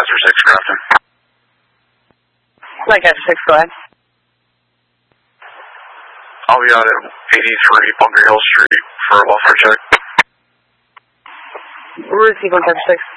Lancaster 6, Grafton. Lancaster 6, go ahead. I'll be out at 83 Bunker Hill Street for a welfare check. Receive Lancaster 6.